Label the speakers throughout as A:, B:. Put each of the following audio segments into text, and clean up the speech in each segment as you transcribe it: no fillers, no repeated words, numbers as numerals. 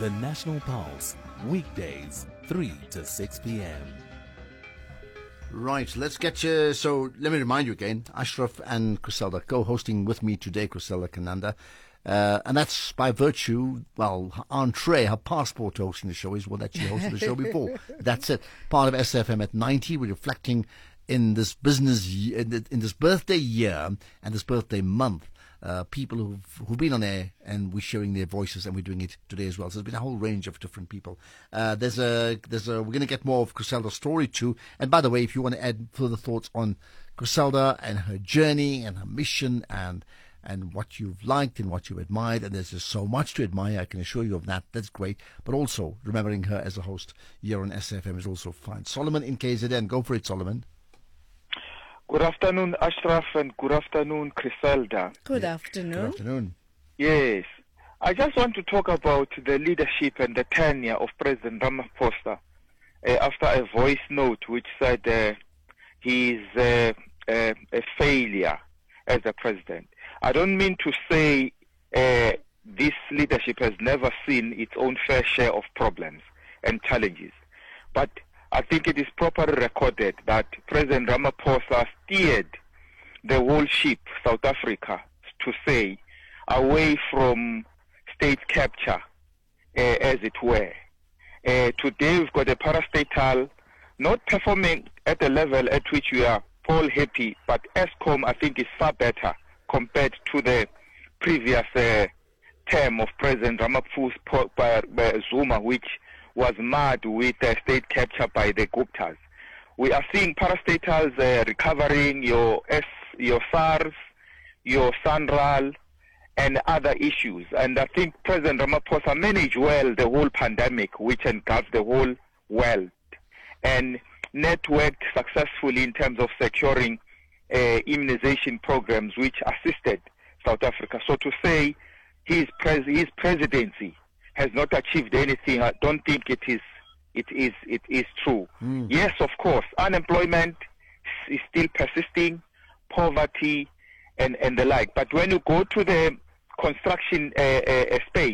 A: The National Pulse, weekdays, 3 to 6 p.m.
B: Right, let's get you. So let me remind you again, Ashraf and Griselda co-hosting with me today, Griselda Kananda. And that's by virtue, well, her entree, her passport to hosting the show is that she hosted the show before. That's it. Part of SFM at 90. We're reflecting in this business, in this birthday year and this birthday month. People who've been on air, and we're sharing their voices, and we're doing it today as well. So there's been a whole range of different people. We're going to get more of Griselda's story too. And by the way, if you want to add further thoughts on Griselda and her journey and her mission and what you've liked and what you've admired, and there's just so much to admire, I can assure you of that. That's great. But also remembering her as a host here on SFM is also fine. Solomon in KZN, go for it, Solomon.
C: Good afternoon, Ashraf, and good afternoon, Griselda.
D: Good afternoon.
B: Good afternoon.
C: Yes. I just want to talk about the leadership and the tenure of President Ramaphosa after a voice note which said he's a failure as a president. I don't mean to say this leadership has never seen its own fair share of problems and challenges, but I think it is properly recorded that President Ramaphosa steered the whole ship, South Africa, to say, away from state capture, as it were. Today we've got a parastatal not performing at the level at which we are all happy, but Eskom, I think, is far better compared to the previous term of President Ramaphosa Zuma, which was marred with state capture by the Guptas. We are seeing parastatals recovering your SARS, your SANRAL, and other issues. And I think President Ramaphosa managed well the whole pandemic, which engulfed the whole world, and networked successfully in terms of securing immunization programs which assisted South Africa. So to say his presidency has not achieved anything, I don't think it is true. Yes, of course, unemployment is still persisting, poverty and the like. But when you go to the construction space,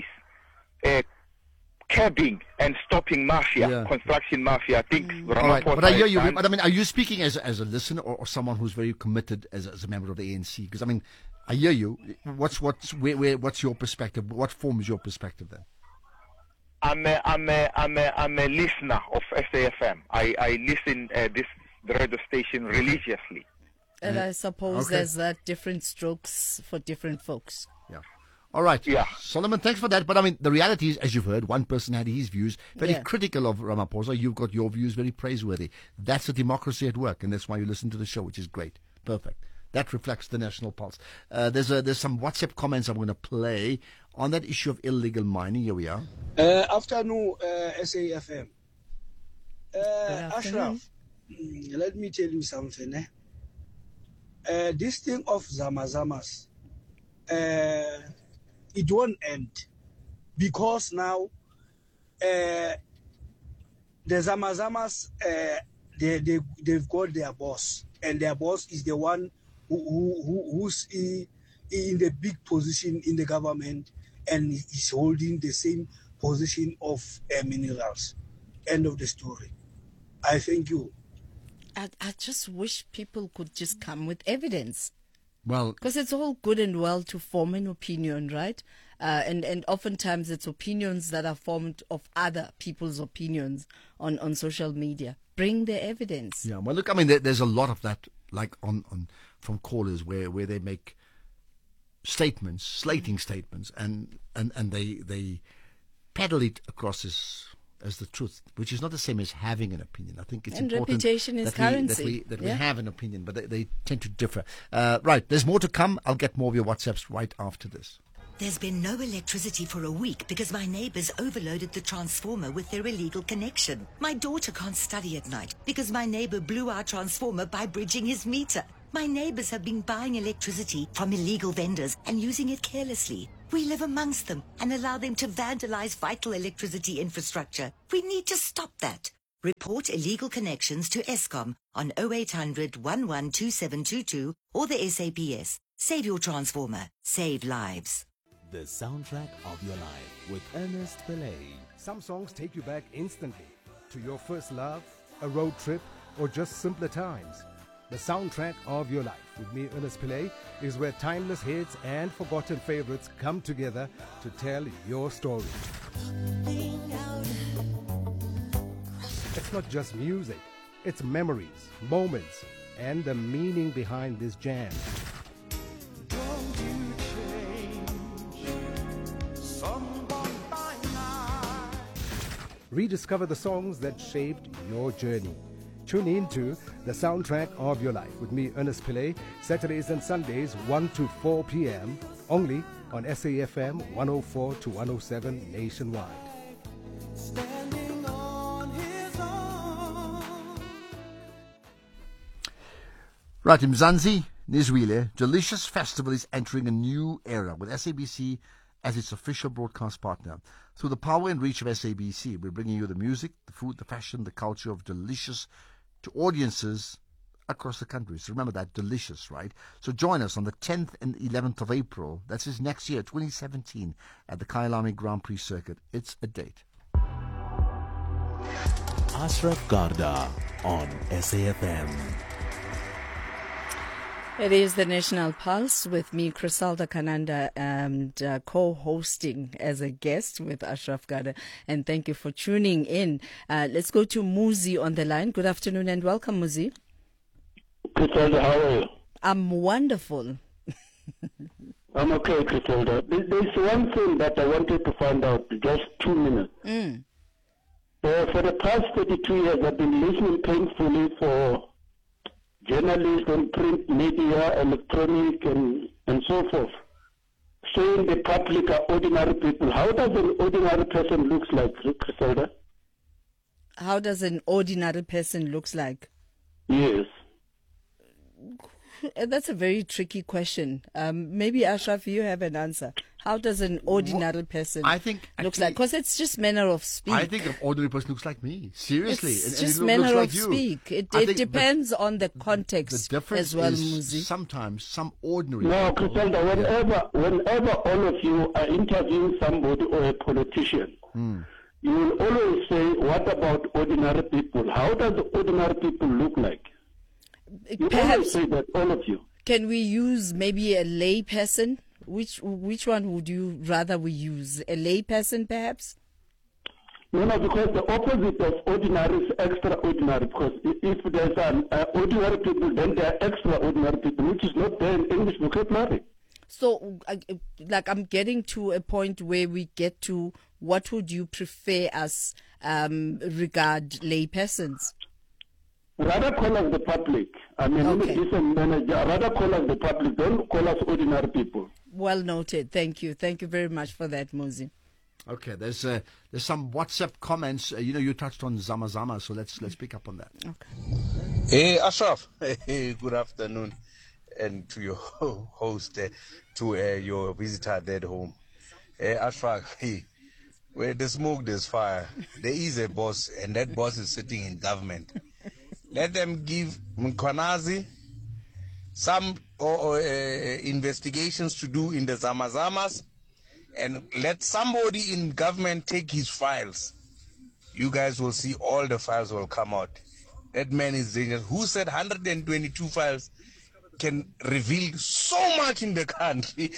C: curbing and stopping mafia, construction mafia, I think
B: Right. But I hear you. But I mean, are you speaking as a listener or someone who's very committed as a member of the ANC? Because I mean, I hear you. What's your perspective? What form is your perspective then?
C: I'm a listener of SAFM. I listen the radio station religiously.
D: And I suppose there's different strokes for different folks.
B: Yeah. All right.
C: Yeah.
B: Solomon, thanks for that. But I mean, the reality is, as you've heard, one person had his views very critical of Ramaphosa. You've got your views very praiseworthy. That's a democracy at work, and that's why you listen to the show, which is great. Perfect. That reflects the national pulse. There's some WhatsApp comments I'm going to play on that issue of illegal mining. Here we are.
E: Afternoon, SAFM. Ashraf, let me tell you something. This thing of Zamazamas, it won't end, because now the Zamazamas, they've got their boss, and their boss is the one who's in the big position in the government, and is holding the same position of minerals. End of the story. I thank you.
D: I just wish people could just come with evidence.
B: Well,
D: because it's all good and well to form an opinion, right? And oftentimes it's opinions that are formed of other people's opinions on social media. Bring the evidence.
B: Yeah, well, look, I mean, there's a lot of that, like on from callers where they make statements, slating statements, and they peddle it across as the truth, which is not the same as having an opinion. I think it's important
D: reputation is currency.
B: that we have an opinion, but they tend to differ. Right, there's more to come. I'll get more of your WhatsApps right after this.
F: There's been no electricity for a week because my neighbors overloaded the transformer with their illegal connection. My daughter can't study at night because my neighbor blew our transformer by bridging his meter. My neighbors have been buying electricity from illegal vendors and using it carelessly. We live amongst them and allow them to vandalize vital electricity infrastructure. We need to stop that. Report illegal connections to Eskom on 0800 112722 or the SAPS. Save your transformer. Save lives.
A: The soundtrack of your life with Ernest Pillay.
G: Some songs take you back instantly to your first love, a road trip, or just simpler times. The soundtrack of your life with me, Ernest Pillay, is where timeless hits and forgotten favorites come together to tell your story. It's not just music, it's memories, moments, and the meaning behind this jam. Rediscover the songs that shaped your journey. Tune in to The Soundtrack of Your Life with me, Ernest Pillay, Saturdays and Sundays, 1 to 4 p.m., only on SAFM 104 to 107 nationwide.
B: Right, Mzansi, Nizwile, Delicious Festival is entering a new era with SABC as its official broadcast partner. Through the power and reach of SABC, we're bringing you the music, the food, the fashion, the culture of Delicious to audiences across the country. So remember that, Delicious, right? So join us on the 10th and 11th of April, that's his next year, 2017, at the Kyalami Grand Prix Circuit. It's a date.
A: Ashraf Garda on SAFM.
D: It is the National Pulse with me, Criselda Kananda, and co-hosting as a guest with Ashraf Garda. And thank you for tuning in. Let's go to Muzi on the line. Good afternoon and welcome, Muzi.
H: Criselda, how are you?
D: I'm wonderful.
H: I'm okay, Criselda. There's one thing that I wanted to find out, just 2 minutes. For the past 32 years, I've been listening painfully for journalists and print media, electronic, and so forth, saying the public are ordinary people. How does an ordinary person look like, Criselda?
D: How does an ordinary person look like?
H: Yes.
D: That's a very tricky question. Maybe, Ashraf, you have an answer. How does an ordinary person looks like? Because it's just manner of speak.
B: I think an ordinary person looks like me. Seriously.
D: It's just manner of speak. It depends on the context
B: the difference
D: as well,
B: is
D: Muzi.
B: Sometimes some ordinary
H: No,
B: people...
H: Criselda, whenever all of you are interviewing somebody or a politician, you will always say, what about ordinary people? How does ordinary people look like? You always say that, all of you.
D: Can we use maybe a lay person? Which one would you rather we use? A lay person, perhaps?
H: No, because the opposite of ordinary is extraordinary. Because if there's an ordinary people, then there are extraordinary people, which is not there in English vocabulary.
D: So, I'm getting to a point where we get to what would you prefer as regard lay persons?
H: Rather call us the public. I mean, in a decent manner, rather call us the public. Don't call us ordinary people.
D: Well noted. Thank you. Thank you very much for that, Muzi.
B: Okay, there's some WhatsApp comments. You touched on Zama Zama, so let's pick up on that.
I: Okay. Hey, Ashraf. Hey, good afternoon, and to your host, to your visitor there at home. Hey, Ashraf. Hey, where there's smoke, there's fire. There is a boss, and that boss is sitting in government. Let them give Mkwanazi some investigations to do in the Zamazamas, and let somebody in government take his files. You guys will see all the files will come out. That man is dangerous. Who said 122 files can reveal so much in the country?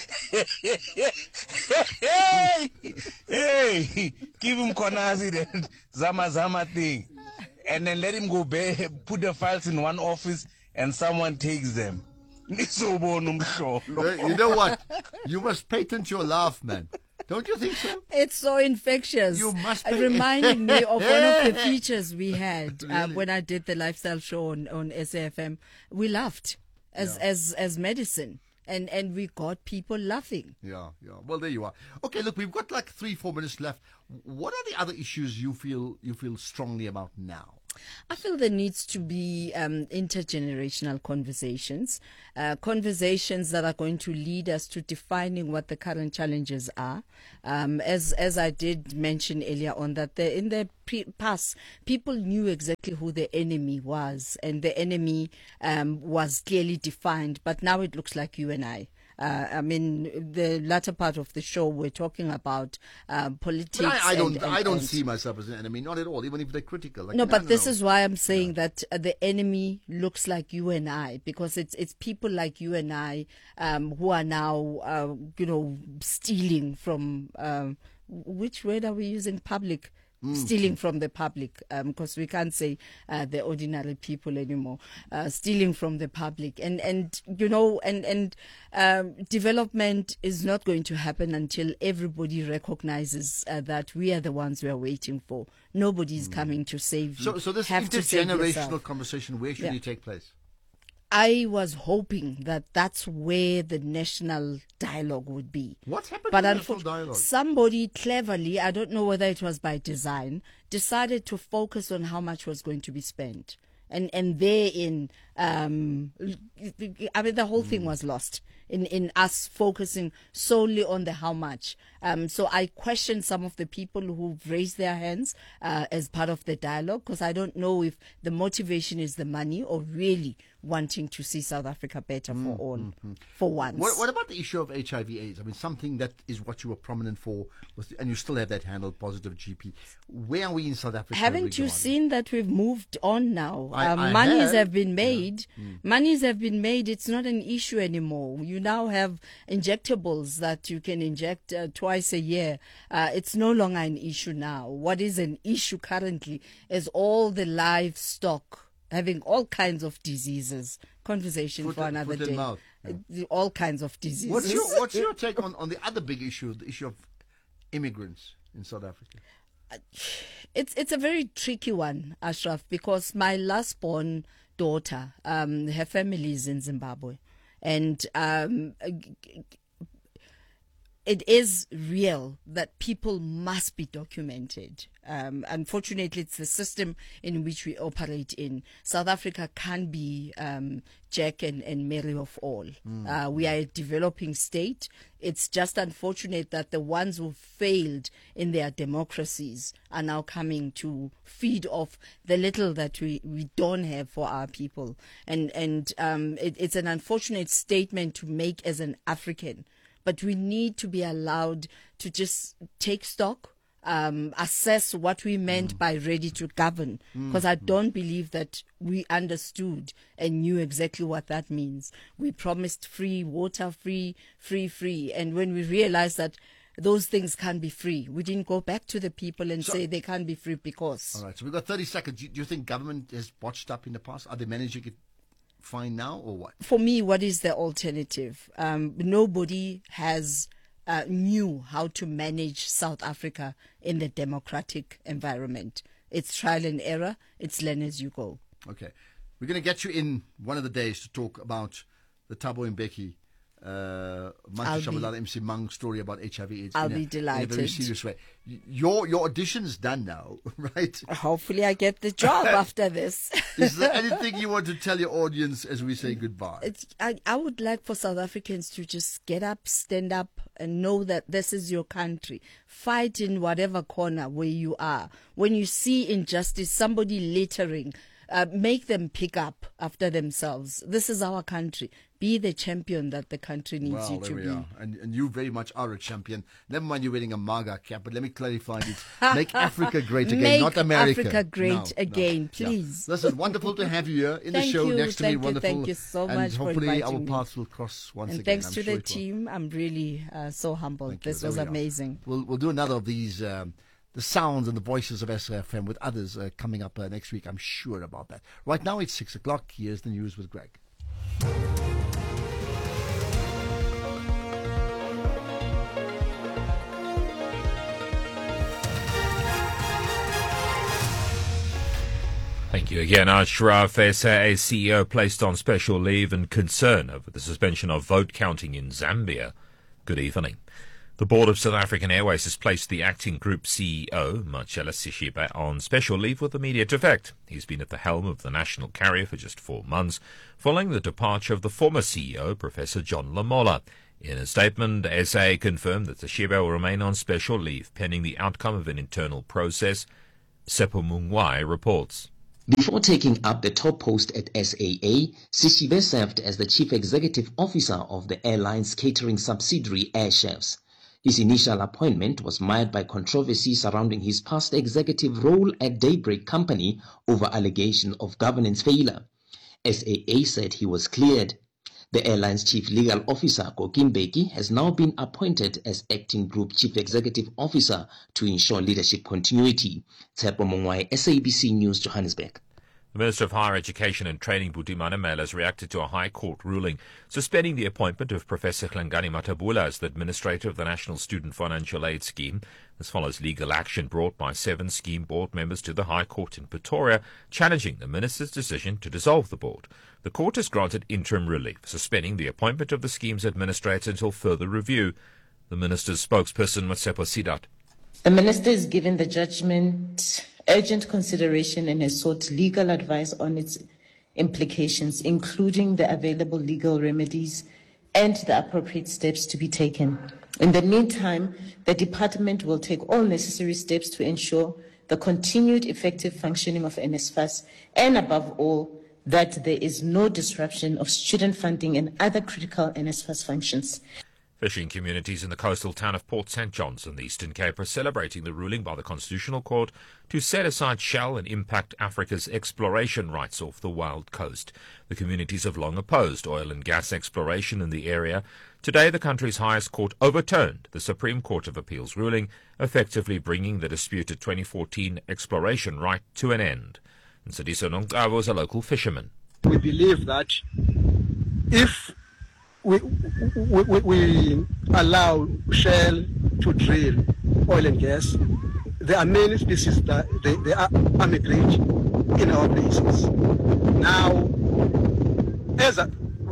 I: hey, give him Konazi, the Zama thing. And then let him go put the files in one office and someone takes them.
B: You know what? You must patent your laugh, man. Don't you think so?
D: It's so infectious.
B: You must
D: reminding me of one of the features we had when I did the lifestyle show on SAFM. We laughed as medicine. And we got people laughing.
B: Yeah. Well, there you are. Okay, look, we've got like 3-4 minutes left. What are the other issues you feel strongly about now?
D: I feel there needs to be intergenerational conversations, conversations that are going to lead us to defining what the current challenges are. As I did mention earlier on, that in the past, people knew exactly who the enemy was, and the enemy was clearly defined. But now it looks like you and I. I mean, the latter part of the show, we're talking about politics.
B: But I don't see myself as an enemy, not at all, even if they're critical. Like,
D: no, but this is why I'm saying that the enemy looks like you and I, because it's people like you and I who are now, stealing from, which word are we using? Public. Stealing from the public, because we can't say the ordinary people anymore. Stealing from the public, and development is not going to happen until everybody recognizes that we are the ones we are waiting for. Nobody is coming to save you.
B: So this
D: have to save
B: intergenerational
D: yourself.
B: conversation, where should it take place?
D: I was hoping that that's where the national dialogue would be.
B: What happened
D: But
B: to the national dialogue?
D: somebody cleverly, I don't know whether it was by design, decided to focus on how much was going to be spent. And therein, the whole thing was lost in us focusing solely on the how much. So I question some of the people who've raised their hands as part of the dialogue, because I don't know if the motivation is the money or really wanting to see South Africa better for all, for once.
B: What about the issue of HIV/AIDS? I mean, something that is what you were prominent for, and you still have that handle, Positive GP. Where are we in South Africa?
D: Haven't you seen that we've moved on now?
B: I
D: Monies
B: have.
D: have been made. Monies have been made. It's not an issue anymore. You now have injectables that you can inject twice a year. It's no longer an issue now. What is an issue currently is all the livestock having all kinds of diseases. Conversation for another day.
B: Mouth.
D: All kinds of diseases.
B: What's your take on the other big issue, the issue of immigrants in South Africa?
D: It's a very tricky one, Ashraf, because my last born daughter, her family is in Zimbabwe, and it is real that people must be documented. Unfortunately, it's the system in which we operate in. South Africa can be Jack and Mary of all. We are a developing state. It's just unfortunate that the ones who failed in their democracies are now coming to feed off the little that we don't have for our people. And it's an unfortunate statement to make as an African. But we need to be allowed to just take stock, assess what we meant by ready to govern, because I don't believe that we understood and knew exactly what that means. We promised free water, free, and when we realized that those things can't be free, we didn't go back to the people and say they can't be free because.
B: All right, so we've got 30 seconds. Do you think government has botched up in the past? Are they managing it fine now, or what?
D: For me, what is the alternative? Nobody has knew how to manage South Africa in the democratic environment. It's trial and error. It's learn as you go.
B: Okay. We're going to get you in one of the days to talk about the Thabo Mbeki, Manti Shabalala MC Mang story about HIV/AIDS.
D: I'll be delighted.
B: In a very serious way. Your audition's done now, right?
D: Hopefully I get the job after this.
B: Is there anything you want to tell your audience as we say goodbye?
D: I would like for South Africans to just get up, stand up, and know that this is your country. Fight in whatever corner where you are. When you see injustice, somebody littering, make them pick up after themselves. This is our country. Be the champion that the country needs you to be.
B: Are. And you very much are a champion. Never mind you wearing a MAGA cap, but let me clarify this. Make Africa great again,
D: Make
B: not America.
D: Africa great again, please.
B: Yeah. Listen, wonderful to have you here in the show next to me. Wonderful.
D: Thank you so much for
B: hopefully
D: inviting
B: our paths will cross once
D: and
B: again.
D: Thanks to the team. I'm really so humbled. This was amazing.
B: We'll do another of these the sounds and the voices of SFM with others coming up next week. I'm sure about that. Right now it's 6 o'clock. Here's the news with Greg.
J: Thank you again, Ashraf. SAA CEO placed on special leave and concern over the suspension of vote counting in Zambia. Good evening. The board of South African Airways has placed the acting group CEO, Marcellus Sishiba, on special leave with immediate effect. He's been at the helm of the national carrier for just 4 months, following the departure of the former CEO, Professor John Lamola. In a statement, SA confirmed that Sishiba will remain on special leave pending the outcome of an internal process. Seppo Mungwai reports.
K: Before taking up the top post at SAA, Sishibe served as the Chief Executive Officer of the airline's catering subsidiary Air Chefs. His initial appointment was mired by controversy surrounding his past executive role at Daybreak Company over allegation of governance failure. SAA said he was cleared. The airline's Chief Legal Officer, Kokim Beki, has now been appointed as Acting Group Chief Executive Officer to ensure leadership continuity. Tsepo Mongwai, SABC News, Johannesburg.
J: The Minister of Higher Education and Training, Buti Manamela, has reacted to a High Court ruling suspending the appointment of Professor Hlangani Matabula as the administrator of the National Student Financial Aid Scheme. This follows legal action brought by 7 scheme board members to the High Court in Pretoria, challenging the minister's decision to dissolve the board. The court has granted interim relief, suspending the appointment of the scheme's administrator until further review. The minister's spokesperson, Motsepo Sidat.
L: The minister is given the judgment urgent consideration and has sought legal advice on its implications, including the available legal remedies and the appropriate steps to be taken. In the meantime, the department will take all necessary steps to ensure the continued effective functioning of NSFAS and, above all, that there is no disruption of student funding and other critical NSFAS functions.
J: Fishing communities in the coastal town of Port St. John's in the Eastern Cape are celebrating the ruling by the Constitutional Court to set aside Shell and Impact Africa's exploration rights off the wild coast. The communities have long opposed oil and gas exploration in the area. Today, the country's highest court overturned the Supreme Court of Appeal's ruling, effectively bringing the disputed 2014 exploration right to an end. And Sadiso Nongqawa was a local fisherman.
M: We believe that if we allow Shell to drill oil and gas, there are many species that they are migrate in our places. Now, as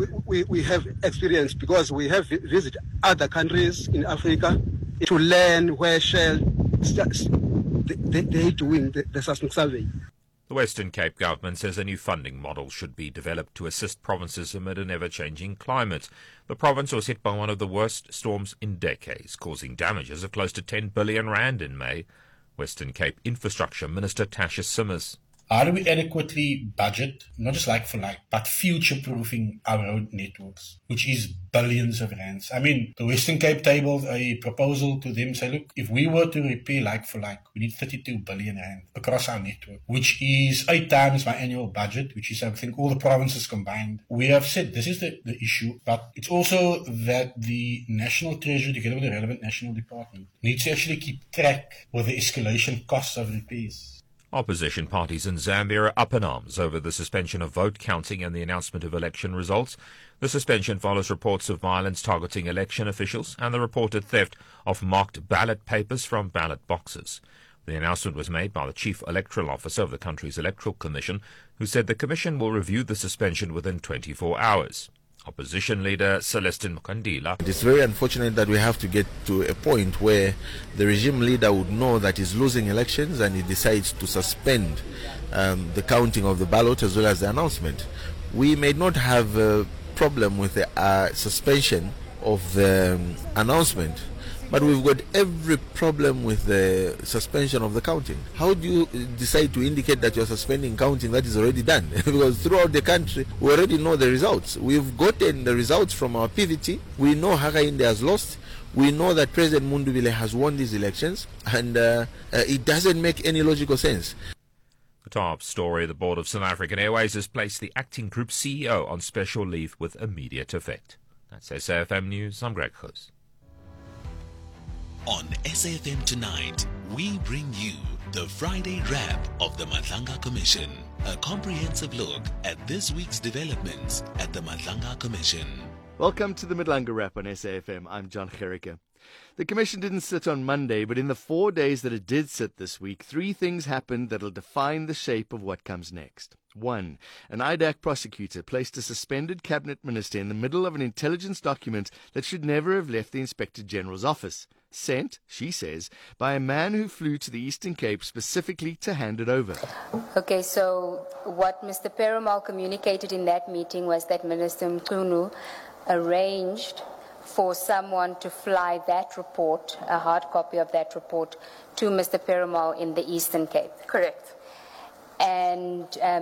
M: we have experience, because we have visited other countries in Africa to learn where Shell starts, they're doing the seismic survey.
J: The Western Cape government says a new funding model should be developed to assist provinces amid an ever-changing climate. The province was hit by one of the worst storms in decades, causing damages of close to 10 billion rand in May. Western Cape Infrastructure Minister Tasha Simmers.
N: How do we adequately budget, not just like for like, but future-proofing our road networks, which is billions of rands? I mean, the Western Cape tabled a proposal to them, say, look, if we were to repair like for like, we need 32 billion rand across our network, which is 8 times my annual budget, which is, I think, all the provinces combined. We have said this is the issue, but it's also that the National Treasury, together with the relevant national department, needs to actually keep track with the escalation costs of repairs.
J: Opposition parties in Zambia are up in arms over the suspension of vote counting and the announcement of election results. The suspension follows reports of violence targeting election officials and the reported theft of marked ballot papers from ballot boxes. The announcement was made by the Chief Electoral Officer of the country's Electoral Commission, who said the Commission will review the suspension within 24 hours. Opposition leader Celestine Mkandila.
O: It's very unfortunate that we have to get to a point where the regime leader would know that he's losing elections and he decides to suspend the counting of the ballot as well as the announcement. We may not have a problem with the suspension of the announcement, but we've got every problem with the suspension of the counting. How do you decide to indicate that you're suspending counting that is already done? Because throughout the country, we already know the results. We've gotten the results from our PVT. We know Hakainde has lost. We know that President Mundubile has won these elections, and it doesn't make any logical sense.
J: The top story, the Board of South African Airways has placed the acting group CEO on special leave with immediate effect. That's SAFM News. I'm Greg Hoos.
A: On SAFM Tonight, we bring you the Friday wrap of the Madlanga Commission, a comprehensive look at this week's developments at the Madlanga Commission.
B: Welcome to the Madlanga wrap on SAFM. I'm John Gericke. The Commission didn't sit on Monday, but in the 4 days that it did sit this week, 3 things happened that'll define the shape of what comes next. 1. An IDAC prosecutor placed a suspended cabinet minister in the middle of an intelligence document that should never have left the Inspector General's office. Sent, she says, by a man who flew to the Eastern Cape specifically to hand it over.
P: Okay, so what Mr. Perumal communicated in that meeting was that Minister Mchunu arranged for someone to fly that report, a hard copy of that report, to Mr. Perumal in the Eastern Cape.
Q: Correct.
P: and